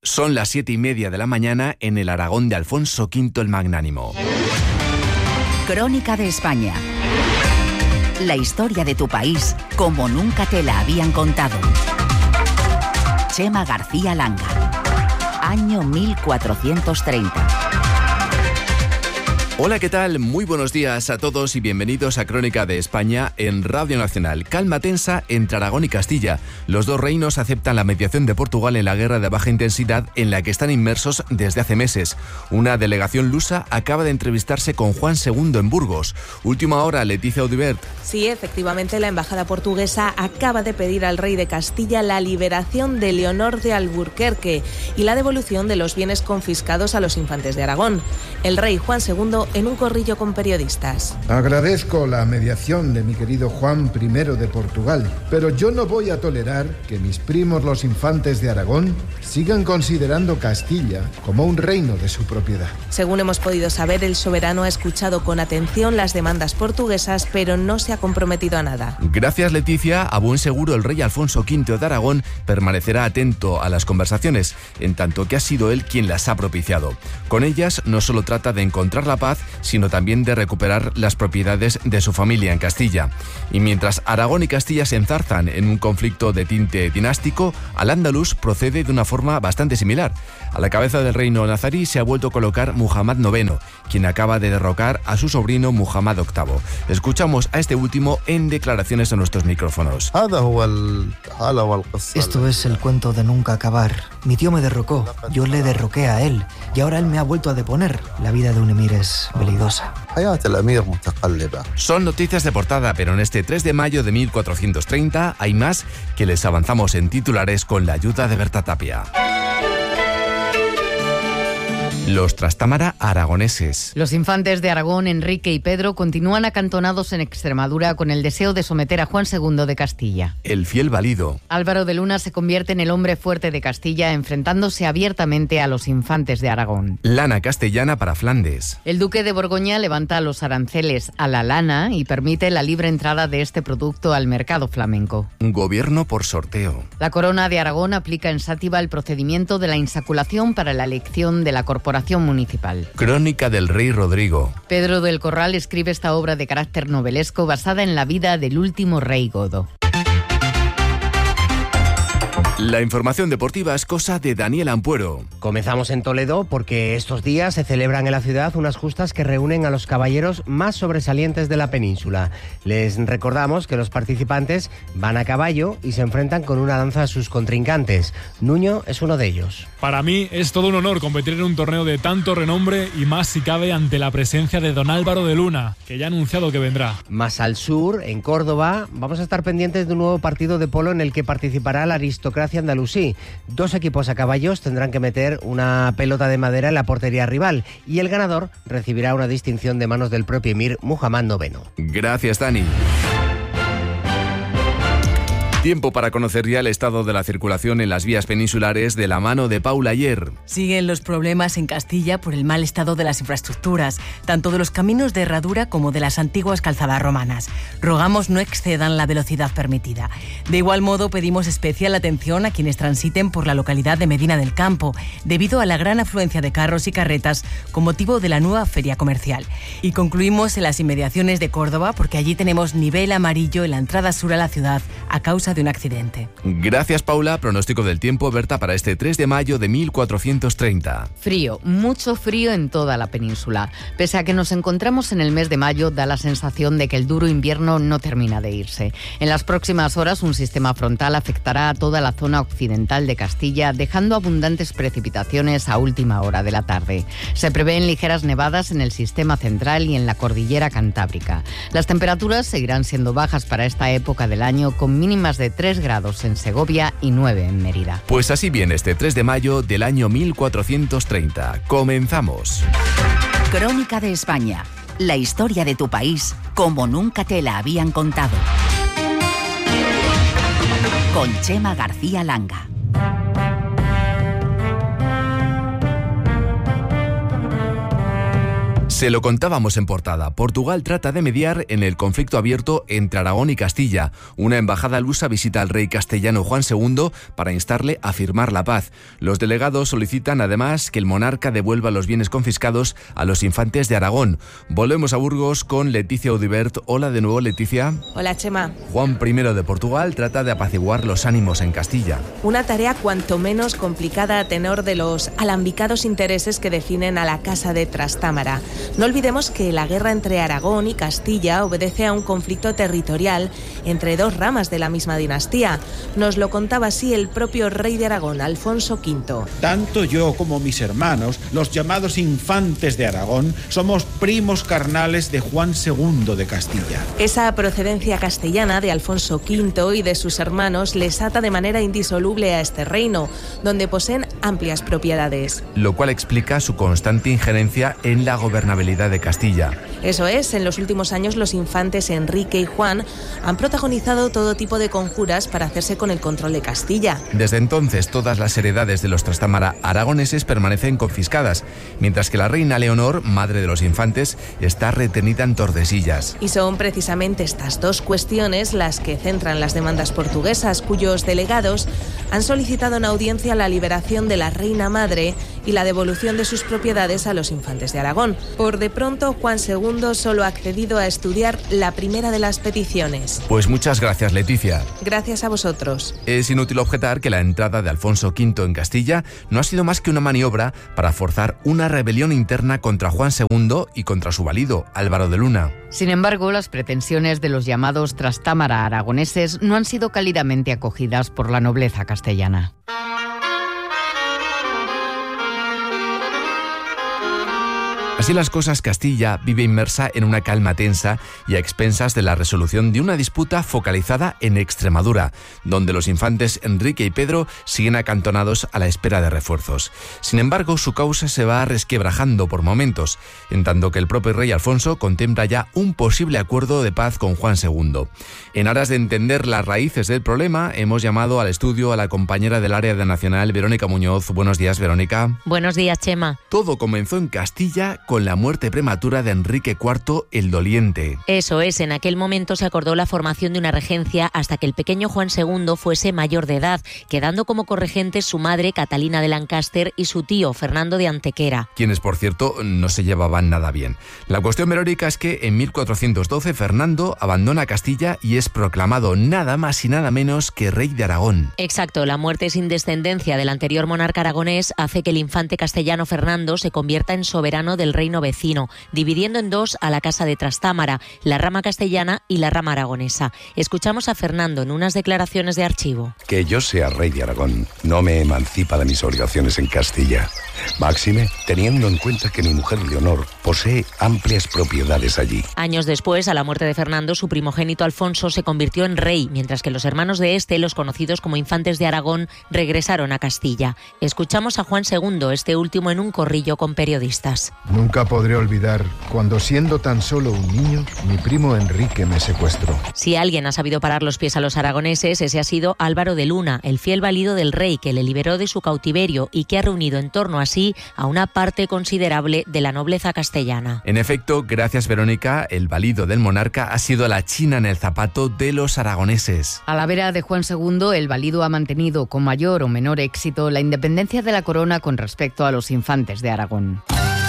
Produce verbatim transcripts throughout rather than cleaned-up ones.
Son las siete y media de la mañana en el Aragón de Alfonso quinto el Magnánimo. Crónica de España. La historia de tu país como nunca te la habían contado. Chema García Langa. Año mil cuatrocientos treinta. Hola, ¿qué tal? Muy buenos días a todos y bienvenidos a Crónica de España en Radio Nacional. Calma tensa entre Aragón y Castilla. Los dos reinos aceptan la mediación de Portugal en la guerra de baja intensidad en la que están inmersos desde hace meses. Una delegación lusa acaba de entrevistarse con Juan segundo en Burgos. Última hora, Leticia Audibert. Sí, efectivamente, la embajada portuguesa acaba de pedir al rey de Castilla la liberación de Leonor de Alburquerque y la devolución de los bienes confiscados a los infantes de Aragón. El rey Juan segundo en un corrillo con periodistas. Agradezco la mediación de mi querido Juan primero de Portugal, pero yo no voy a tolerar que mis primos los infantes de Aragón sigan considerando Castilla como un reino de su propiedad. Según hemos podido saber, el soberano ha escuchado con atención las demandas portuguesas, pero no se ha comprometido a nada. Gracias, Leticia. A buen seguro el rey Alfonso quinto de Aragón permanecerá atento a las conversaciones, en tanto que ha sido él quien las ha propiciado. Con ellas no solo trata de encontrar la paz, sino también de recuperar las propiedades de su familia en Castilla. Y mientras Aragón y Castilla se enzarzan en un conflicto de tinte dinástico, Al-Ándalus procede de una forma bastante similar. A la cabeza del reino nazarí se ha vuelto a colocar Muhammad noveno, quien acaba de derrocar a su sobrino Muhammad octavo. Escuchamos a este último en declaraciones a nuestros micrófonos. Esto es el cuento de nunca acabar. Mi tío me derrocó, yo le derroqué a él, y ahora él me ha vuelto a deponer. La vida de un emir es veleidosa. Son noticias de portada, pero en este tres de mayo de mil cuatrocientos treinta hay más que les avanzamos en titulares con la ayuda de Berta Tapia. Los Trastámara aragoneses. Los infantes de Aragón, Enrique y Pedro, continúan acantonados en Extremadura con el deseo de someter a Juan segundo de Castilla. El fiel valido. Álvaro de Luna se convierte en el hombre fuerte de Castilla, enfrentándose abiertamente a los infantes de Aragón. Lana castellana para Flandes. El duque de Borgoña levanta los aranceles a la lana y permite la libre entrada de este producto al mercado flamenco. Gobierno por sorteo. La corona de Aragón aplica en Sátiva el procedimiento de la insaculación para la elección de la corporación municipal. Crónica del rey Rodrigo. Pedro del Corral escribe esta obra de carácter novelesco basada en la vida del último rey godo. La información deportiva es cosa de Daniel Ampuero. Comenzamos en Toledo porque estos días se celebran en la ciudad unas justas que reúnen a los caballeros más sobresalientes de la península. Les recordamos que los participantes van a caballo y se enfrentan con una lanza a sus contrincantes. Nuño es uno de ellos. Para mí es todo un honor competir en un torneo de tanto renombre y más si cabe ante la presencia de don Álvaro de Luna, que ya ha anunciado que vendrá. Más al sur, en Córdoba, vamos a estar pendientes de un nuevo partido de polo en el que participará la aristocracia andalusí. Dos equipos a caballos tendrán que meter una pelota de madera en la portería rival y el ganador recibirá una distinción de manos del propio emir Muhammad noveno. Gracias, Dani. Tiempo para conocer ya el estado de la circulación en las vías peninsulares de la mano de Paula Ayer. Siguen los problemas en Castilla por el mal estado de las infraestructuras, tanto de los caminos de herradura como de las antiguas calzadas romanas. Rogamos no excedan la velocidad permitida. De igual modo, pedimos especial atención a quienes transiten por la localidad de Medina del Campo, debido a la gran afluencia de carros y carretas con motivo de la nueva feria comercial. Y concluimos en las inmediaciones de Córdoba, porque allí tenemos nivel amarillo en la entrada sur a la ciudad a causa de un accidente. Gracias, Paula. Pronóstico del tiempo, Berta, para este tres de mayo de mil cuatrocientos treinta. Frío, mucho frío en toda la península. Pese a que nos encontramos en el mes de mayo, da la sensación de que el duro invierno no termina de irse. En las próximas horas, un sistema frontal afectará a toda la zona occidental de Castilla, dejando abundantes precipitaciones a última hora de la tarde. Se prevén ligeras nevadas en el sistema central y en la cordillera cantábrica. Las temperaturas seguirán siendo bajas para esta época del año, con mínimas de tres grados en Segovia y nueve en Mérida. Pues así viene este tres de mayo del año mil cuatrocientos treinta. Comenzamos. Crónica de España. La historia de tu país como nunca te la habían contado. Con Chema García Langa. Se lo contábamos en portada. Portugal trata de mediar en el conflicto abierto entre Aragón y Castilla. Una embajada lusa visita al rey castellano Juan segundo para instarle a firmar la paz. Los delegados solicitan además que el monarca devuelva los bienes confiscados a los infantes de Aragón. Volvemos a Burgos con Leticia Audibert. Hola de nuevo, Leticia. Hola, Chema. Juan primero de Portugal trata de apaciguar los ánimos en Castilla. Una tarea cuanto menos complicada a tenor de los alambicados intereses que definen a la Casa de Trastámara. No olvidemos que la guerra entre Aragón y Castilla obedece a un conflicto territorial entre dos ramas de la misma dinastía. Nos lo contaba así el propio rey de Aragón, Alfonso quinto. Tanto yo como mis hermanos, los llamados infantes de Aragón, somos primos carnales de Juan segundo de Castilla. Esa procedencia castellana de Alfonso quinto y de sus hermanos les ata de manera indisoluble a este reino, donde poseen amplias propiedades. Lo cual explica su constante injerencia en la gobernabilidad de Castilla. Eso es, en los últimos años los infantes Enrique y Juan han protagonizado todo tipo de conjuras para hacerse con el control de Castilla. Desde entonces todas las heredades de los Trastámara aragoneses permanecen confiscadas, mientras que la reina Leonor, madre de los infantes, está retenida en Tordesillas. Y son precisamente estas dos cuestiones las que centran las demandas portuguesas, cuyos delegados han solicitado en audiencia la liberación de la reina madre y la devolución de sus propiedades a los infantes de Aragón. Por de pronto, Juan segundo solo ha accedido a estudiar la primera de las peticiones. Pues muchas gracias, Leticia. Gracias a vosotros. Es inútil objetar que la entrada de Alfonso quinto en Castilla no ha sido más que una maniobra para forzar una rebelión interna contra Juan segundo y contra su valido, Álvaro de Luna. Sin embargo, las pretensiones de los llamados Trastámara aragoneses no han sido cálidamente acogidas por la nobleza castellana. Así las cosas, Castilla vive inmersa en una calma tensa y a expensas de la resolución de una disputa focalizada en Extremadura, donde los infantes Enrique y Pedro siguen acantonados a la espera de refuerzos. Sin embargo, su causa se va resquebrajando por momentos, en tanto que el propio rey Alfonso contempla ya un posible acuerdo de paz con Juan segundo. En aras de entender las raíces del problema, hemos llamado al estudio a la compañera del área de Nacional, Verónica Muñoz. Buenos días, Verónica. Buenos días, Chema. Todo comenzó en Castilla con la muerte prematura de Enrique cuarto el Doliente. Eso es, en aquel momento se acordó la formación de una regencia hasta que el pequeño Juan segundo fuese mayor de edad, quedando como corregentes su madre Catalina de Lancaster y su tío Fernando de Antequera. Quienes, por cierto, no se llevaban nada bien. La cuestión, Verónica, es que en mil cuatrocientos doce Fernando abandona Castilla y es proclamado nada más y nada menos que rey de Aragón. Exacto, la muerte sin descendencia del anterior monarca aragonés hace que el infante castellano Fernando se convierta en soberano del reino vecino, dividiendo en dos a la Casa de Trastámara, la rama castellana y la rama aragonesa. Escuchamos a Fernando en unas declaraciones de archivo. Que yo sea rey de Aragón no me emancipa de mis obligaciones en Castilla. Máxime, teniendo en cuenta que mi mujer Leonor posee amplias propiedades allí. Años después, a la muerte de Fernando, su primogénito Alfonso se convirtió en rey, mientras que los hermanos de este, los conocidos como infantes de Aragón, regresaron a Castilla. Escuchamos a Juan segundo, este último en un corrillo con periodistas. Nunca podré olvidar cuando, siendo tan solo un niño, mi primo Enrique me secuestró. Si alguien ha sabido parar los pies a los aragoneses, ese ha sido Álvaro de Luna, el fiel valido del rey que le liberó de su cautiverio y que ha reunido en torno a sí a una parte considerable de la nobleza castellana. En efecto, gracias, Verónica, el valido del monarca ha sido la china en el zapato de los aragoneses. A la vera de Juan segundo, el valido ha mantenido con mayor o menor éxito la independencia de la corona con respecto a los infantes de Aragón.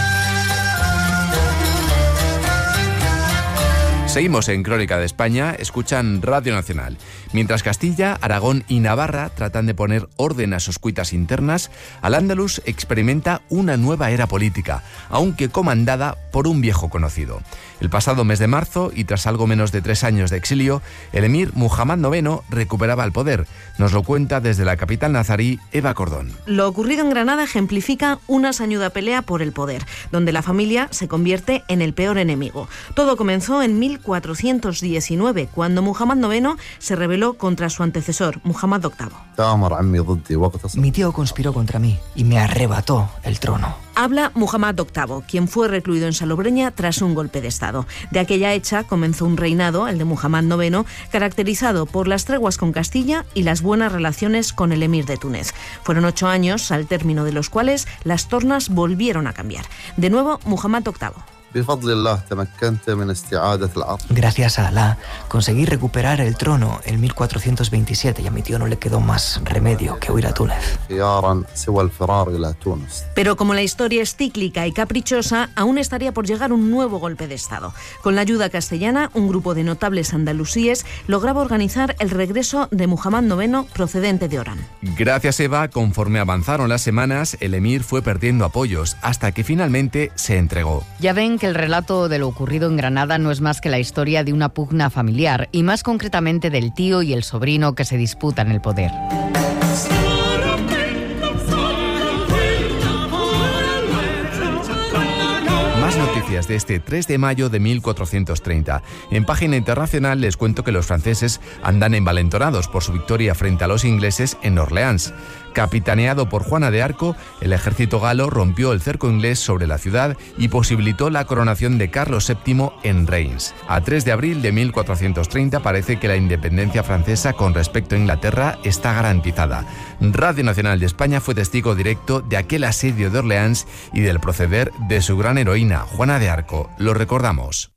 Seguimos en Crónica de España, escuchan Radio Nacional. Mientras Castilla, Aragón y Navarra tratan de poner orden a sus cuitas internas, Al-Ándalus experimenta una nueva era política, aunque comandada por un viejo conocido. El pasado mes de marzo, y tras algo menos de tres años de exilio, el emir Muhammad noveno recuperaba el poder. Nos lo cuenta desde la capital nazarí, Eva Cordón. Lo ocurrido en Granada ejemplifica una sañuda pelea por el poder, donde la familia se convierte en el peor enemigo. Todo comenzó en mil cuatrocientos diecinueve, cuando Muhammad noveno se rebeló contra su antecesor, Muhammad octavo. Mi tío conspiró contra mí y me arrebató el trono. Habla Muhammad octavo, quien fue recluido en Salobreña tras un golpe de Estado. De aquella hecha comenzó un reinado, el de Muhammad noveno, caracterizado por las treguas con Castilla y las buenas relaciones con el emir de Túnez. Fueron ocho años, al término de los cuales las tornas volvieron a cambiar. De nuevo, Muhammad octavo. Gracias a Alá, conseguí recuperar el trono en mil cuatrocientos veintisiete y a mi tío no le quedó más remedio que huir a Túnez. Pero como la historia es cíclica y caprichosa, aún estaría por llegar un nuevo golpe de Estado. Con la ayuda castellana, un grupo de notables andalusíes lograba organizar el regreso de Muhammad noveno procedente de Orán. Gracias, Eva, conforme avanzaron las semanas, el emir fue perdiendo apoyos hasta que finalmente se entregó. Ya ven que el relato de lo ocurrido en Granada no es más que la historia de una pugna familiar y más concretamente del tío y el sobrino que se disputan el poder. Más noticias de este tres de mayo de mil cuatrocientos treinta. En página internacional les cuento que los franceses andan envalentonados por su victoria frente a los ingleses en Orleans. Capitaneado por Juana de Arco, el ejército galo rompió el cerco inglés sobre la ciudad y posibilitó la coronación de Carlos séptimo en Reims. A tres de abril de mil cuatrocientos treinta parece que la independencia francesa con respecto a Inglaterra está garantizada. Radio Nacional de España fue testigo directo de aquel asedio de Orleans y del proceder de su gran heroína, Juana de Arco. Lo recordamos.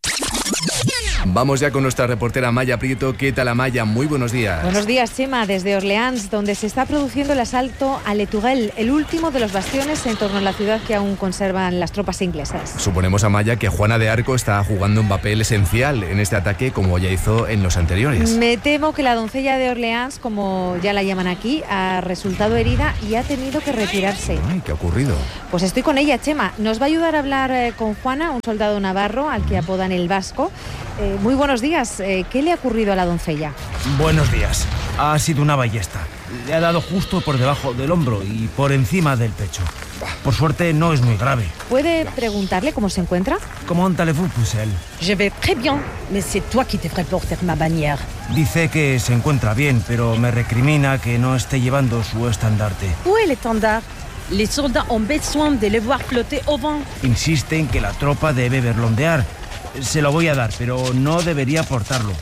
Vamos ya con nuestra reportera Maya Prieto. ¿Qué tal, Maya? Muy buenos días. Buenos días, Chema, desde Orleans, donde se está produciendo el asalto a Le Tourelle, el último de los bastiones en torno a la ciudad que aún conservan las tropas inglesas. Suponemos, Amaya, que Juana de Arco está jugando un papel esencial en este ataque, como ya hizo en los anteriores. Me temo que la doncella de Orleans, como ya la llaman aquí, ha resultado herida y ha tenido que retirarse. Ay, ¿qué ha ocurrido? Pues estoy con ella, Chema. Nos va a ayudar a hablar eh, con Juana, un soldado navarro al que apodan el Vasco. Eh, muy buenos días. Eh, ¿Qué le ha ocurrido a la doncella? Buenos días. Ha sido una ballesta. Le ha dado justo por debajo del hombro y por encima del pecho. Por suerte no es muy grave. ¿Puede preguntarle cómo se encuentra? ¿Cómo allez-vous, Pucelle? Je vais très bien, mais c'est toi qui devrais porter ma bannière. Dice que se encuentra bien, pero me recrimina que no esté llevando su estandarte. Où est l'étendard? Les soldats ont besoin de le voir flotter au vent. Insiste en que la tropa debe verlondear. Se lo voy a dar, pero no debería portarlo.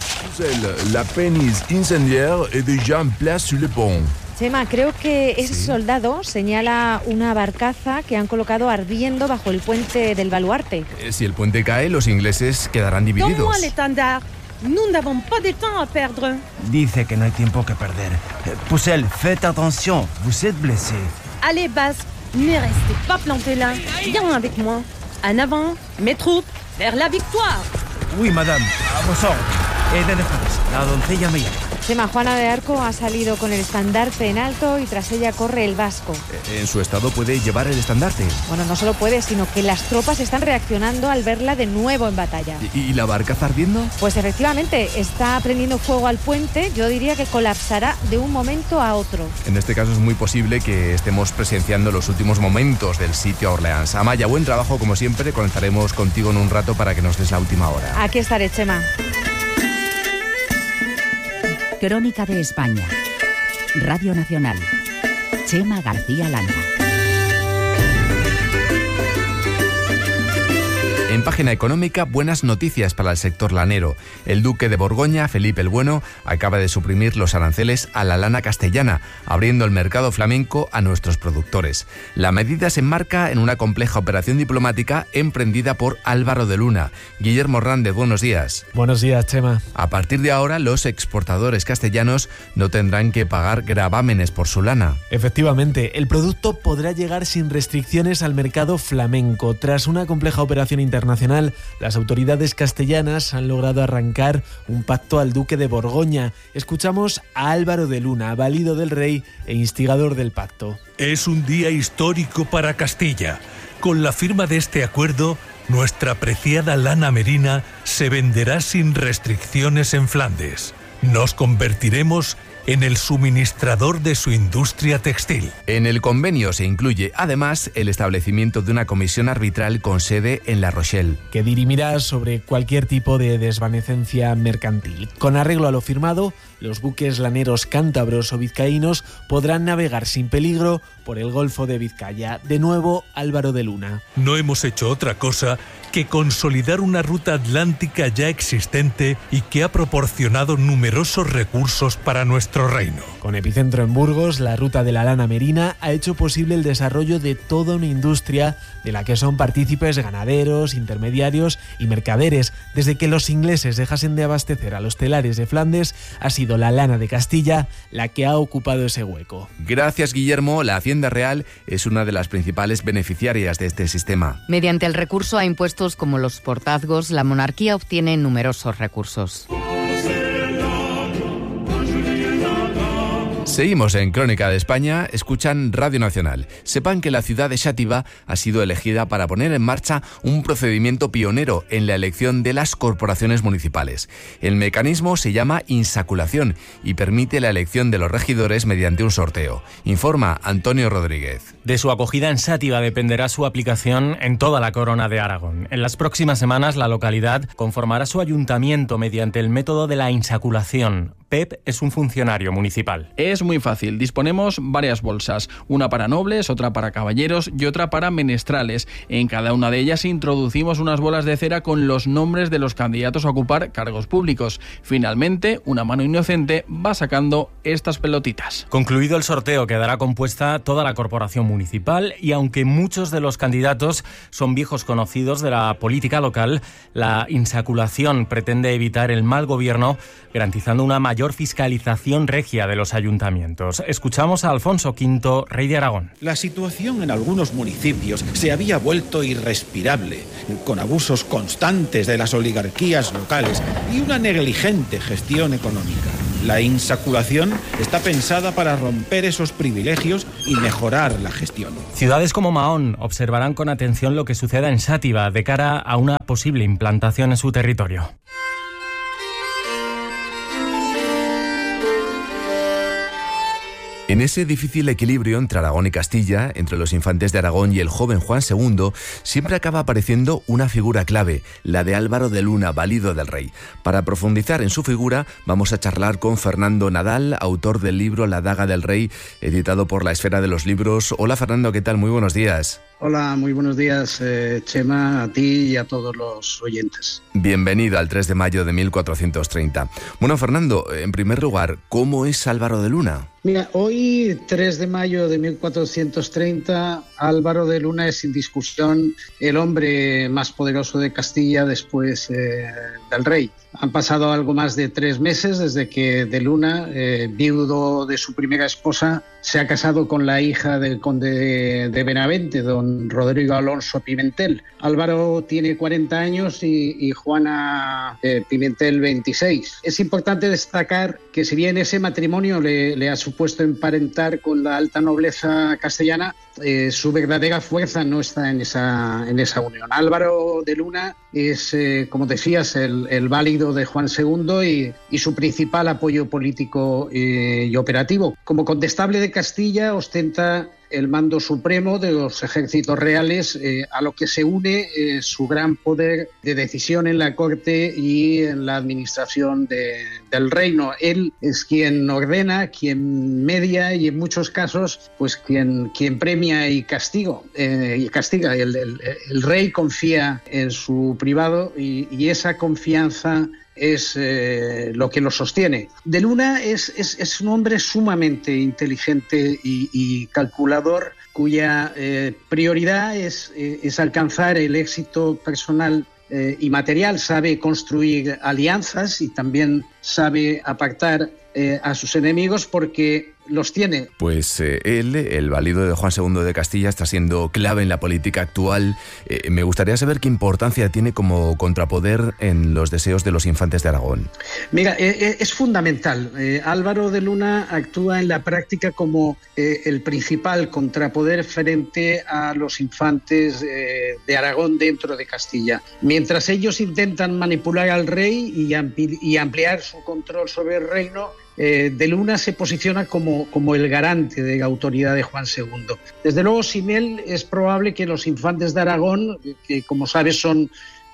La pénis incendiaire est déjà en place sur le pont. Chema, creo que ese ¿Sí? soldado señala una barcaza que han colocado ardiendo bajo el puente del baluarte. Eh, si el puente cae, los ingleses quedarán divididos. Donne-moi l'étendard. Nous n'avons pas de temps à perdre. Dice que no hay tiempo que perder. Pucelle, faites attention, vous êtes blessé. Allez, Basque, ne restez pas plantés là. Viens avec moi. En avant, mes troupes, vers la victoire. Oui, madame, a vos órdenes. He de dejarles. La doncella me llama. Chema, Juana de Arco ha salido con el estandarte en alto y tras ella corre el Vasco. ¿En su estado puede llevar el estandarte? Bueno, no solo puede, sino que las tropas están reaccionando al verla de nuevo en batalla. ¿Y, y la barcaza ardiendo? Pues efectivamente, está prendiendo fuego al puente. Yo diría que colapsará de un momento a otro. En este caso es muy posible que estemos presenciando los últimos momentos del sitio a Orleans. Amaya, buen trabajo como siempre. Conectaremos contigo en un rato para que nos des la última hora. Aquí estaré, Chema. Crónica de España. Radio Nacional. Chema García Langa. En página económica, buenas noticias para el sector lanero. El duque de Borgoña, Felipe el Bueno, acaba de suprimir los aranceles a la lana castellana, abriendo el mercado flamenco a nuestros productores. La medida se enmarca en una compleja operación diplomática emprendida por Álvaro de Luna. Guillermo Hernández, buenos días. Buenos días, Chema. A partir de ahora, los exportadores castellanos no tendrán que pagar gravámenes por su lana. Efectivamente, el producto podrá llegar sin restricciones al mercado flamenco. Tras una compleja operación internacional, Nacional, las autoridades castellanas han logrado arrancar un pacto al duque de Borgoña. Escuchamos a Álvaro de Luna, valido del rey e instigador del pacto. Es un día histórico para Castilla. Con la firma de este acuerdo, nuestra preciada lana merina se venderá sin restricciones en Flandes. Nos convertiremos en el suministrador de su industria textil. En el convenio se incluye, además, el establecimiento de una comisión arbitral con sede en La Rochelle, que dirimirá sobre cualquier tipo de desvanecencia mercantil. Con arreglo a lo firmado, los buques laneros cántabros o vizcaínos podrán navegar sin peligro por el Golfo de Vizcaya. De nuevo, Álvaro de Luna. No hemos hecho otra cosa que consolidar una ruta atlántica ya existente y que ha proporcionado numerosos recursos para nuestro reino. Con epicentro en Burgos, la ruta de la lana merina ha hecho posible el desarrollo de toda una industria de la que son partícipes ganaderos, intermediarios y mercaderes. Desde que los ingleses dejasen de abastecer a los telares de Flandes, ha sido la lana de Castilla la que ha ocupado ese hueco. Gracias, Guillermo. La Hacienda Real es una de las principales beneficiarias de este sistema. Mediante el recurso a impuestos como los portazgos, la monarquía obtiene numerosos recursos. Seguimos en Crónica de España, escuchan Radio Nacional. Sepan que la ciudad de Xàtiva ha sido elegida para poner en marcha un procedimiento pionero en la elección de las corporaciones municipales. El mecanismo se llama insaculación y permite la elección de los regidores mediante un sorteo. Informa Antonio Rodríguez. De su acogida en Xàtiva dependerá su aplicación en toda la corona de Aragón. En las próximas semanas la localidad conformará su ayuntamiento mediante el método de la insaculación. Pep es un funcionario municipal. Es muy fácil. Disponemos varias bolsas, una para nobles, otra para caballeros y otra para menestrales. En cada una de ellas introducimos unas bolas de cera con los nombres de los candidatos a ocupar cargos públicos. Finalmente, una mano inocente va sacando estas pelotitas. Concluido el sorteo, quedará compuesta toda la corporación municipal y aunque muchos de los candidatos son viejos conocidos de la política local, la insaculación pretende evitar el mal gobierno, garantizando una mayor fiscalización regia de los ayuntamientos. Escuchamos a Alfonso quinto, rey de Aragón. La situación en algunos municipios se había vuelto irrespirable, con abusos constantes de las oligarquías locales y una negligente gestión económica. La insaculación está pensada para romper esos privilegios y mejorar la gestión. Ciudades como Mahón observarán con atención lo que suceda en Xàtiva de cara a una posible implantación en su territorio. En ese difícil equilibrio entre Aragón y Castilla, entre los infantes de Aragón y el joven Juan segundo, siempre acaba apareciendo una figura clave, la de Álvaro de Luna, valido del rey. Para profundizar en su figura, vamos a charlar con Fernando Nadal, autor del libro La daga del rey, editado por La Esfera de los Libros. Hola Fernando, ¿qué tal? Muy buenos días. Hola, muy buenos días, eh, Chema, a ti y a todos los oyentes. Bienvenido al tres de mayo de mil cuatrocientos treinta. Bueno, Fernando, en primer lugar, ¿cómo es Álvaro de Luna? Mira, hoy, tres de mayo de mil cuatrocientos treinta, Álvaro de Luna es sin discusión el hombre más poderoso de Castilla después eh, del rey. Han pasado algo más de tres meses desde que de Luna, eh, viudo de su primera esposa, se ha casado con la hija del conde de, de Benavente, don Rodrigo Alonso Pimentel. Álvaro tiene cuarenta años y, y Juana eh, Pimentel veintiséis. Es importante destacar que si bien ese matrimonio le, le ha supuesto emparentar con la alta nobleza castellana, eh, su verdadera fuerza no está en esa, en esa unión. Álvaro de Luna es, eh, como decías, el, el válido de Juan segundo y, y su principal apoyo político eh, y operativo. Como condestable de Castilla ostenta el mando supremo de los ejércitos reales, eh, a lo que se une eh, su gran poder de decisión en la corte y en la administración de, del reino. Él es quien ordena, quien media y en muchos casos pues quien, quien premia y, castigo, eh, y castiga. El, el, el rey confía en su privado y, y esa confianza es eh, lo que lo sostiene. De Luna es, es, es un hombre sumamente inteligente y, y calculador, cuya eh, prioridad es, eh, es alcanzar el éxito personal eh, y material. Sabe construir alianzas y también sabe apartar eh, a sus enemigos porque los tiene. Pues eh, él, el válido de Juan segundo de Castilla, está siendo clave en la política actual. Eh, me gustaría saber qué importancia tiene como contrapoder en los deseos de los infantes de Aragón. Mira, eh, es fundamental. Eh, Álvaro de Luna actúa en la práctica como eh, el principal contrapoder frente a los infantes eh, de Aragón dentro de Castilla. Mientras ellos intentan manipular al rey y, ampli- y ampliar su control sobre el reino, Eh, de Luna se posiciona como, como el garante de la autoridad de Juan segundo. Desde luego, sin él es probable que los infantes de Aragón, que como sabes son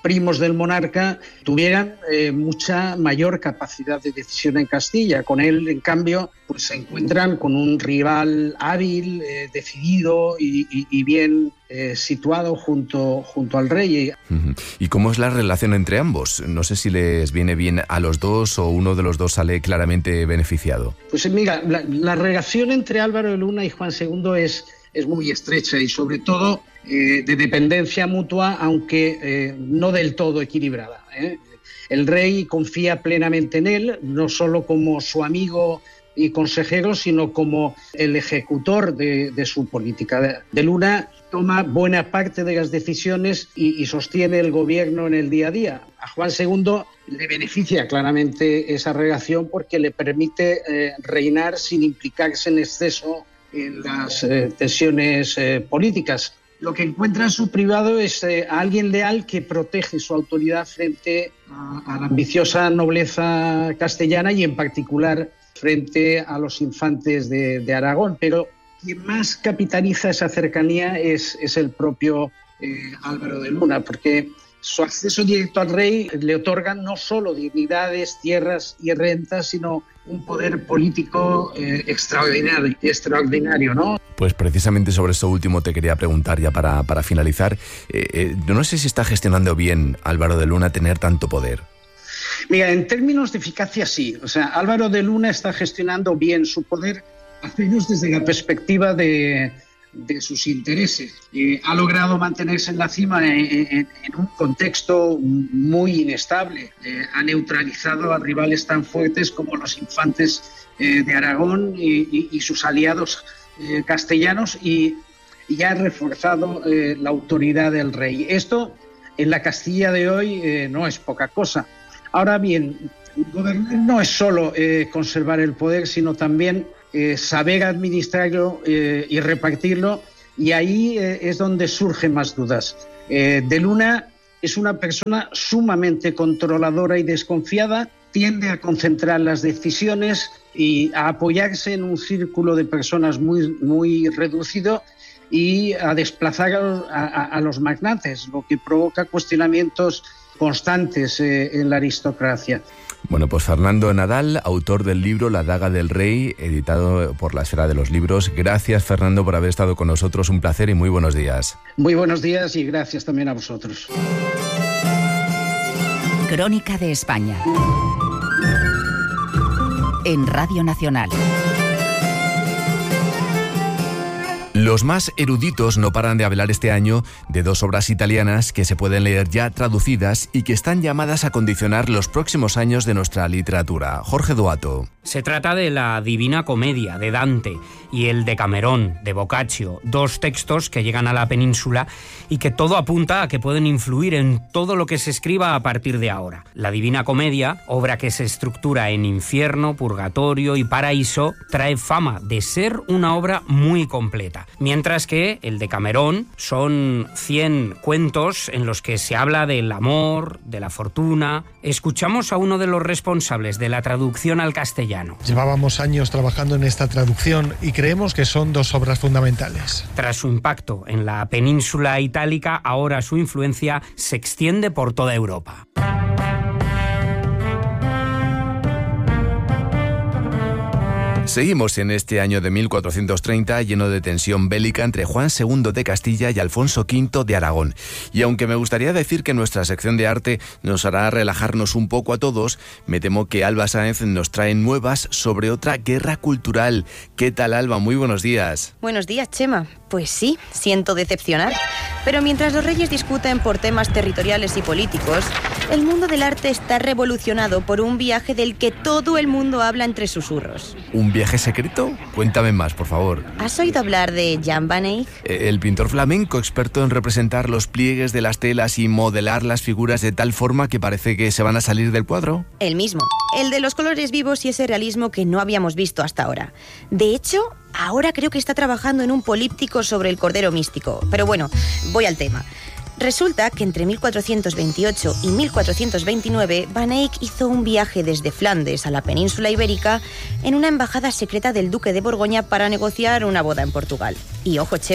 primos del monarca tuvieran eh, mucha mayor capacidad de decisión en Castilla. Con él, en cambio, pues se encuentran con un rival hábil, eh, decidido y, y, y bien eh, situado junto, junto al rey. ¿Y cómo es la relación entre ambos? No sé si les viene bien a los dos o uno de los dos sale claramente beneficiado. Pues mira, la, la relación entre Álvaro de Luna y Juan segundo es, es muy estrecha y sobre todo eh, de dependencia mutua, aunque eh, no del todo equilibrada, ¿eh? El rey confía plenamente en él, no solo como su amigo y consejero, sino como el ejecutor de, de su política. De Luna toma buena parte de las decisiones y, y sostiene el gobierno en el día a día. A Juan segundo le beneficia claramente esa relación porque le permite eh, reinar sin implicarse en exceso en las eh, tensiones eh, políticas. Lo que encuentra en su privado es eh, a alguien leal que protege su autoridad frente a, a la ambiciosa nobleza castellana y en particular frente a los infantes de, de Aragón. Pero quien más capitaliza esa cercanía es, es el propio eh, Álvaro de Luna, porque su acceso directo al rey le otorga no solo dignidades, tierras y rentas, sino un poder político eh, extraordinario, extraordinario, ¿no? Pues precisamente sobre eso último te quería preguntar ya para, para finalizar. Eh, eh, no sé si está gestionando bien Álvaro de Luna tener tanto poder. Mira, en términos de eficacia sí. O sea, Álvaro de Luna está gestionando bien su poder, al menos desde la perspectiva de, de sus intereses. Eh, ha logrado mantenerse en la cima en, en, en un contexto muy inestable. Eh, ha neutralizado a rivales tan fuertes como los infantes eh, de Aragón y, y, y sus aliados eh, castellanos y, y ha reforzado eh, la autoridad del rey. Esto en la Castilla de hoy eh, no es poca cosa. Ahora bien, gobernar no es solo eh, conservar el poder, sino también eh, saber administrarlo eh, y repartirlo, y ahí eh, es donde surgen más dudas. Eh, de Luna es una persona sumamente controladora y desconfiada, tiende a concentrar las decisiones y a apoyarse en un círculo de personas muy, muy reducido y a desplazar a, a, a los magnates, lo que provoca cuestionamientos constantes eh, en la aristocracia. Bueno, pues Fernando Nadal, autor del libro La daga del rey, editado por la Esfera de los Libros. Gracias, Fernando, por haber estado con nosotros. Un placer y muy buenos días. Muy buenos días y gracias también a vosotros. Crónica de España. En Radio Nacional. Los más eruditos no paran de hablar este año de dos obras italianas que se pueden leer ya traducidas y que están llamadas a condicionar los próximos años de nuestra literatura. Jorge Duato. Se trata de la Divina Comedia de Dante y el Decamerón de Boccaccio, dos textos que llegan a la península y que todo apunta a que pueden influir en todo lo que se escriba a partir de ahora. La Divina Comedia, obra que se estructura en infierno, purgatorio y paraíso, trae fama de ser una obra muy completa. Mientras que el Decamerón son cien cuentos en los que se habla del amor, de la fortuna. Escuchamos a uno de los responsables de la traducción al castellano. Llevábamos años trabajando en esta traducción y creemos que son dos obras fundamentales. Tras su impacto en la península itálica, ahora su influencia se extiende por toda Europa. Seguimos en este año de mil cuatrocientos treinta lleno de tensión bélica entre Juan segundo de Castilla y Alfonso quinto de Aragón. Y aunque me gustaría decir que nuestra sección de arte nos hará relajarnos un poco a todos, me temo que Alba Sáenz nos trae nuevas sobre otra guerra cultural. ¿Qué tal, Alba? Muy buenos días. Buenos días, Chema. Pues sí, siento decepcionar. Pero mientras los reyes discuten por temas territoriales y políticos, el mundo del arte está revolucionado por un viaje del que todo el mundo habla entre susurros. ¿Un viaje secreto? Cuéntame más, por favor. ¿Has oído hablar de Jan van Eyck? El pintor flamenco experto en representar los pliegues de las telas y modelar las figuras de tal forma que parece que se van a salir del cuadro. El mismo, el de los colores vivos y ese realismo que no habíamos visto hasta ahora. De hecho, ahora creo que está trabajando en un políptico sobre el Cordero Místico. Pero bueno, voy al tema. Resulta que entre mil cuatrocientos veintiocho y mil cuatrocientos veintinueve, Van Eyck hizo un viaje desde Flandes a la península ibérica en una embajada secreta del duque de Borgoña para negociar una boda en Portugal. Y ojo, Chema,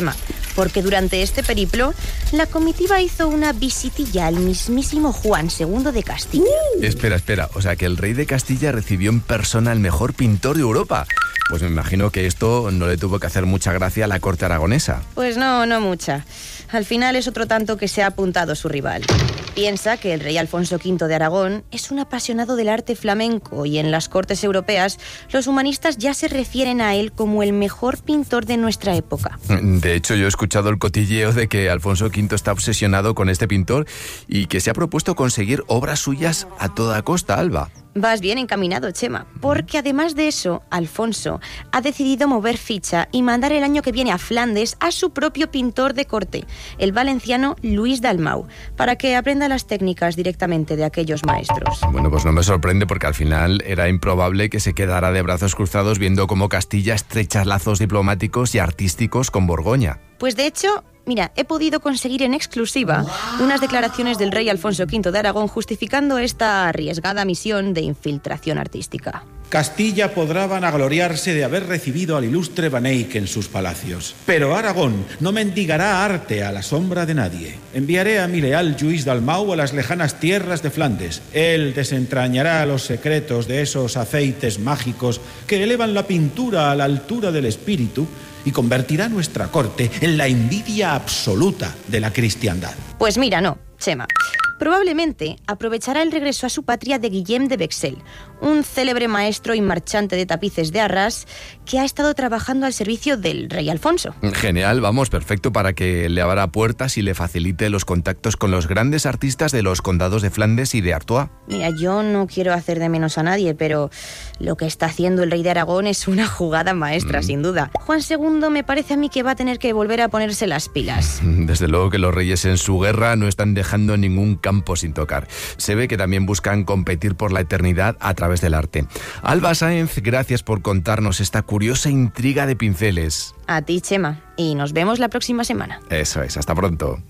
porque durante este periplo la comitiva hizo una visitilla al mismísimo Juan segundo de Castilla. Uh. Espera, espera, o sea que el rey de Castilla recibió en persona al mejor pintor de Europa. Pues me imagino que esto no le tuvo que hacer mucha gracia a la corte aragonesa. Pues no, no mucha. Al final es otro tanto que se ha apuntado su rival. Piensa que el rey Alfonso quinto de Aragón es un apasionado del arte flamenco y en las cortes europeas los humanistas ya se refieren a él como el mejor pintor de nuestra época. De hecho, yo he escuchado el cotilleo de que Alfonso quinto está obsesionado con este pintor y que se ha propuesto conseguir obras suyas a toda costa, Alba. Vas bien encaminado, Chema, porque además de eso, Alfonso ha decidido mover ficha y mandar el año que viene a Flandes a su propio pintor de corte, el valenciano Luis Dalmau, para que aprenda las técnicas directamente de aquellos maestros. Bueno, pues no me sorprende porque al final era improbable que se quedara de brazos cruzados viendo cómo Castilla estrecha lazos diplomáticos y artísticos con Borgoña. Pues de hecho, mira, he podido conseguir en exclusiva unas declaraciones del rey Alfonso quinto de Aragón justificando esta arriesgada misión de infiltración artística. Castilla podrá vanagloriarse de haber recibido al ilustre Van Eyck en sus palacios, pero Aragón no mendigará arte a la sombra de nadie. Enviaré a mi leal Lluís Dalmau a las lejanas tierras de Flandes. Él desentrañará los secretos de esos aceites mágicos que elevan la pintura a la altura del espíritu y convertirá nuestra corte en la envidia absoluta de la cristiandad. Pues mira, no, Chema. Probablemente aprovechará el regreso a su patria de Guillem de Vexel, un célebre maestro y marchante de tapices de Arras que ha estado trabajando al servicio del rey Alfonso. Genial, vamos, perfecto para que le abra puertas y le facilite los contactos con los grandes artistas de los condados de Flandes y de Artois. Mira, yo no quiero hacer de menos a nadie, pero lo que está haciendo el rey de Aragón es una jugada maestra, mm. sin duda. Juan segundo me parece a mí que va a tener que volver a ponerse las pilas. Desde luego que los reyes en su guerra no están dejando ningún campo sin tocar. Se ve que también buscan competir por la eternidad a través del arte. Alba Sáenz, gracias por contarnos esta curiosa intriga de pinceles. A ti, Chema, y nos vemos la próxima semana. Eso es, hasta pronto.